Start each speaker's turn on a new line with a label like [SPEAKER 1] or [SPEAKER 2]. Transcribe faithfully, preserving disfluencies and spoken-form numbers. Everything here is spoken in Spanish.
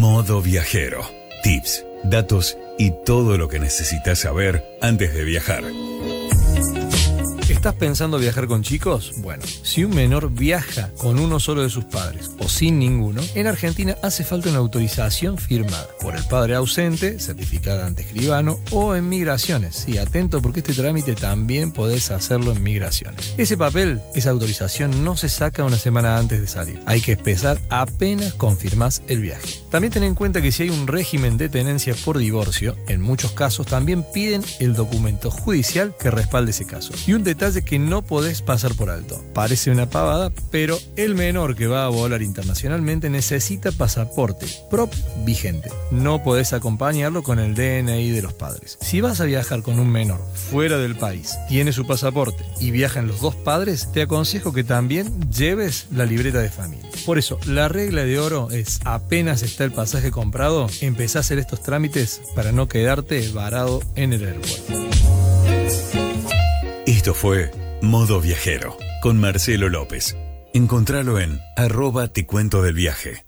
[SPEAKER 1] Modo Viajero. Tips, datos y todo lo que necesitas saber antes de viajar.
[SPEAKER 2] ¿Estás pensando viajar con chicos? Bueno, si un menor viaja con uno solo de sus padres o sin ninguno, en Argentina hace falta una autorización firmada por el padre ausente, certificada ante escribano, o en migraciones. Sí, atento porque este trámite también podés hacerlo en migraciones. Ese papel, esa autorización no se saca una semana antes de salir. Hay que empezar apenas confirmás el viaje. También ten en cuenta que si hay un régimen de tenencia por divorcio, en muchos casos también piden el documento judicial que respalde ese caso. Y un detalle que no podés pasar por alto. Parece una pavada, pero el menor que va a volar internacionalmente necesita pasaporte propio vigente. No podés acompañarlo con el D N I de los padres. Si vas a viajar con un menor fuera del país, tiene su pasaporte y viajan los dos padres, te aconsejo que también lleves la libreta de familia. Por eso, la regla de oro es: apenas está el pasaje comprado, empezá a hacer estos trámites para no quedarte varado en el aeropuerto.
[SPEAKER 1] Esto fue Modo Viajero con Marcelo López. Encontralo en arroba te cuento del viaje.